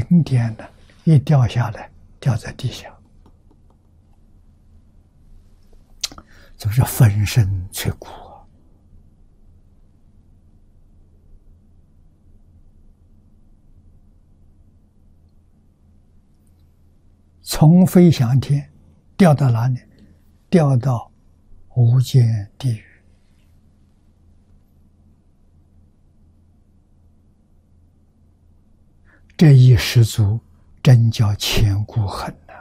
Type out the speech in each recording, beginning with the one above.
顶点呢，一掉下来，掉在地下，就是粉身碎骨啊！从飞翔天掉到哪里？掉到无间地狱。这一失足，真叫千古恨呐！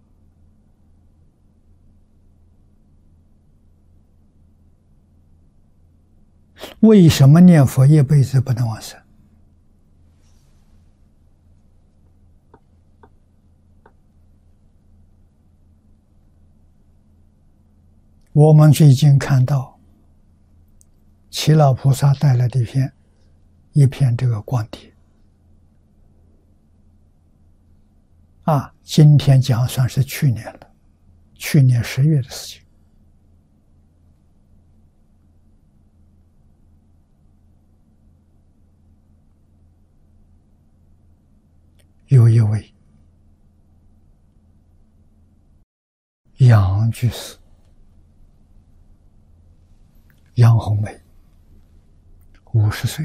为什么念佛一辈子不能往生？我们最近看到齐老菩萨带来的一片这个光碟啊，今天讲算是去年了，去年10月的事情。有一位杨居士，杨红梅，50岁，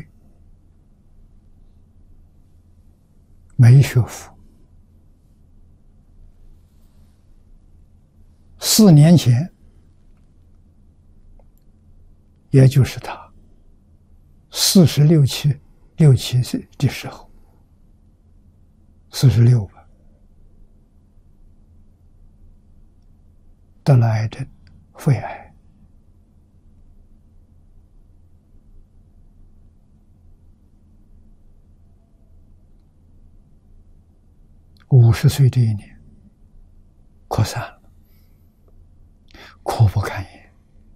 没学佛。4年前，也就是他46、7岁的时候，46吧，得了癌症，肺癌。50岁这一年，扩散了，苦不堪言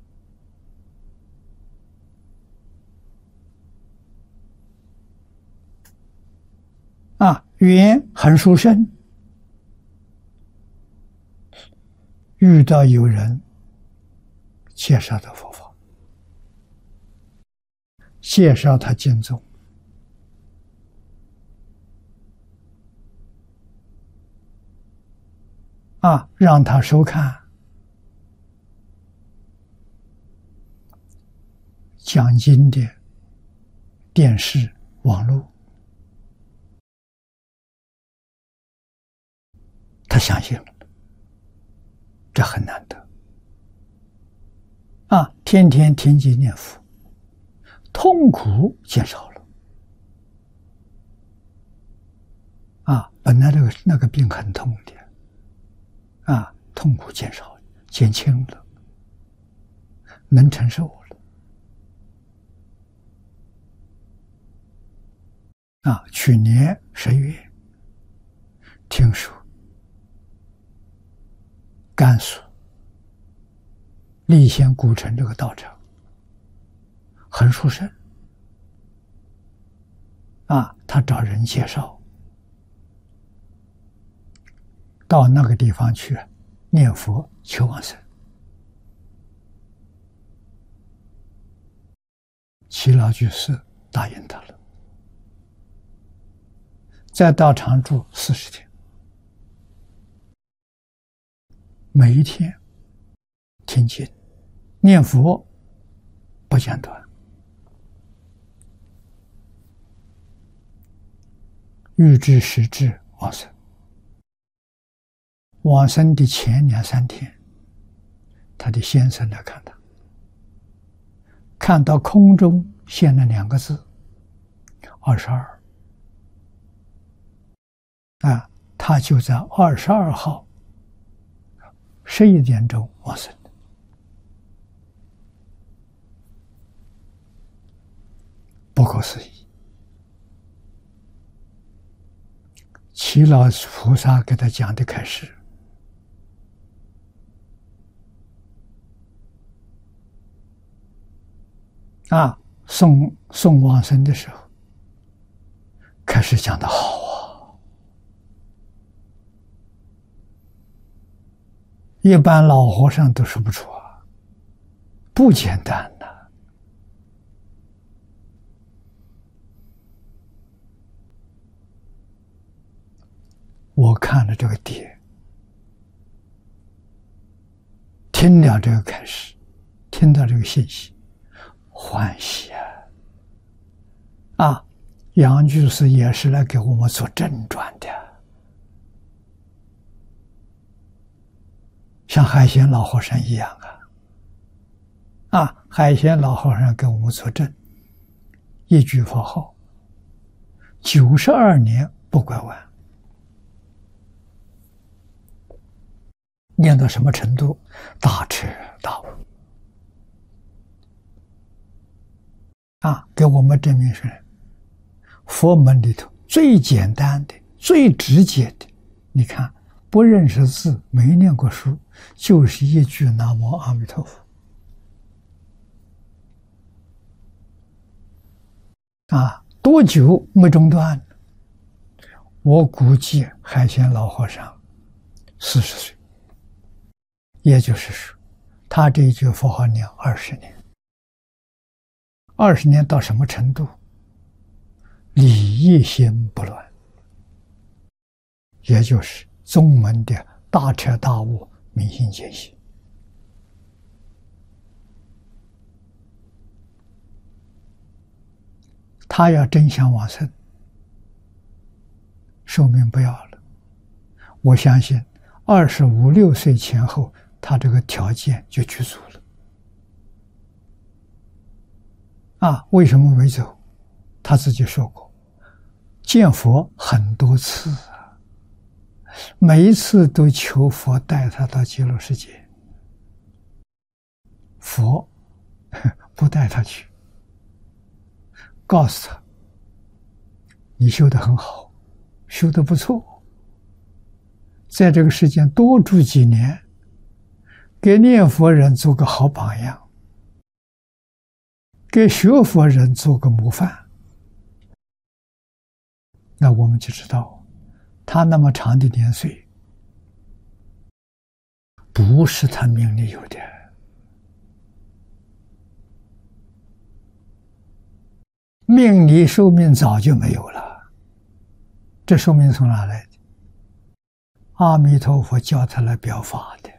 啊！缘很殊胜，遇到有人介绍的佛法，介绍他经宗，啊，让他收看讲经的电视网络，他相信了，这很难得啊！天天听经念佛，痛苦减少了啊！本来那个病很痛的啊，痛苦减少，减轻了，能承受了啊！去年10月，听说甘肃立县古城这个道场很殊胜啊，他找人介绍到那个地方去念佛求往生。齐老居士答应他了，在道场住40天，每一天听经念佛不间断，欲知时至往生。往生的前2、3天，他的先生来看他，看到空中现了2个字22啊，他就在22号11点钟往生的，不可思议。齐老菩萨给他讲的开示啊，送往生的时候，开始讲的好啊，一般老和尚都说不出啊，不简单呐。 看了这个碟，听了这个开始，听到这个信息，欢喜啊！杨居士也是来给我们做正转的，像海贤老和尚一样海贤老和尚给我们做证，一句佛号，92年不拐弯，念到什么程度？大彻大悟给我们证明是佛门里头最简单的、最直接的。你看，不认识字，没念过书，就是一句南无阿弥陀佛多久没中断？我估计海贤老和尚40岁，也就是说，他这一句佛号念20年，20年到什么程度？理一心不乱，也就是宗门的大彻大悟、明心见性。他要真想往生，寿命不要了，我相信25、26岁前后，他这个条件就具足了。为什么没走？他自己说过，见佛很多次每一次都求佛带他到极乐世界，佛不带他去，告诉他，你修得很好，修得不错，在这个世间多住几年，给念佛人做个好榜样，给学佛人做个模范。那我们就知道，他那么长的年岁，不是他命里有的。命里寿命早就没有了，这寿命从哪来的？阿弥陀佛叫他来表法的。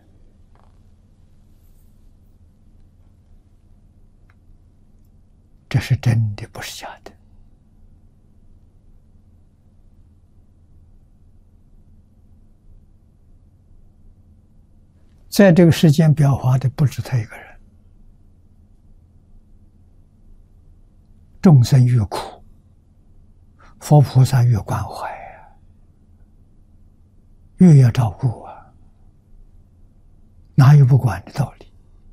这是真的，不是假的。在这个世间表法的不止他一个人，众生越苦，佛菩萨越关怀越要照顾哪有不管的道理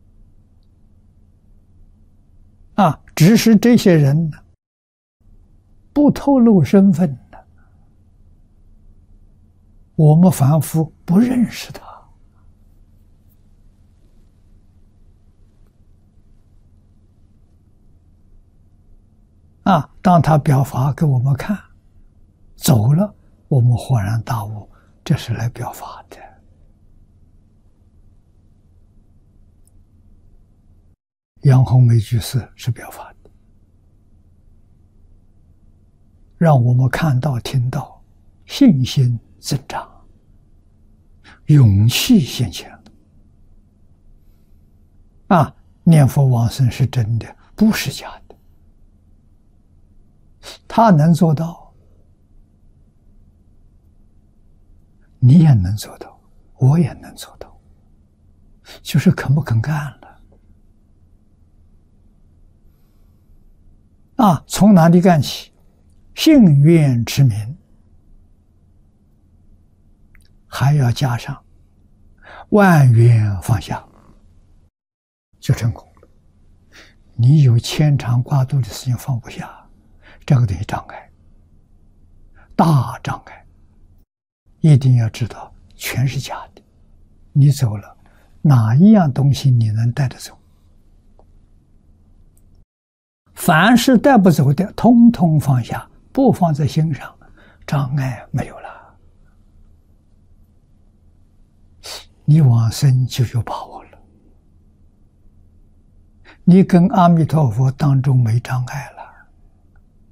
只是这些人呢，不透露身份的，我们凡夫不认识他当他表法给我们看，走了，我们恍然大悟，这是来表法的。杨洪梅居士是表法的，让我们看到听到，信心增长，勇气现前念佛往生是真的，不是假的。他能做到，你也能做到，我也能做到，就是肯不肯干了。从哪里干起？信愿持名，还要加上万缘放下，就成功了。你有牵肠挂肚的事情放不下，这个东西障碍，大障碍，一定要知道全是假的。你走了，哪一样东西你能带得走？凡是带不走的，通通放下，不放在心上，障碍没有了，你往生就有把握了。你跟阿弥陀佛当中没障碍了。